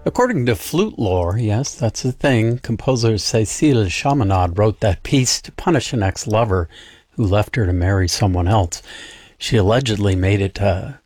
According to flute lore, yes, that's the thing, composer Cécile Chaminade wrote that piece to punish an ex-lover who left her to marry someone else. She allegedly made it